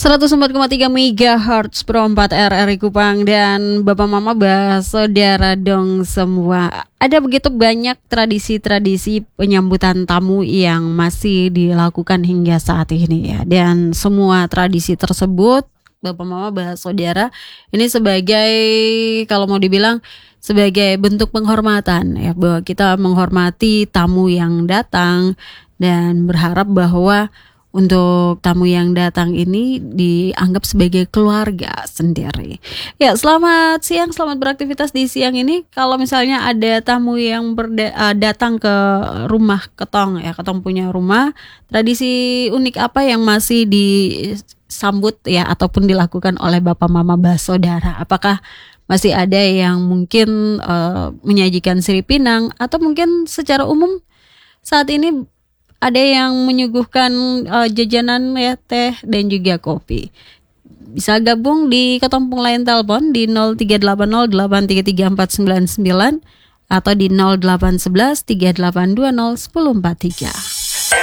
104,3 MHz Pro 4 RRI Kupang dan Bapak Mama Saudara dong semua. Ada begitu banyak tradisi-tradisi penyambutan tamu yang masih dilakukan hingga saat ini ya. Dan semua tradisi tersebut Bapak Mama Saudara ini sebagai, kalau mau dibilang, sebagai bentuk penghormatan ya, bahwa kita menghormati tamu yang datang dan berharap bahwa untuk tamu yang datang ini dianggap sebagai keluarga sendiri. Ya, selamat siang, selamat beraktivitas di siang ini. Kalau misalnya ada tamu yang datang ke rumah Ketong ya, Ketong punya rumah, tradisi unik apa yang masih disambut ya ataupun dilakukan oleh Bapak Mama Saudara? Apakah masih ada yang mungkin menyajikan sirip pinang atau mungkin secara umum saat ini ada yang menyuguhkan jajanan ya, teh dan juga kopi. Bisa gabung di Ketompung Lain Telepon di 0380833499 atau di 0811 3820 1043.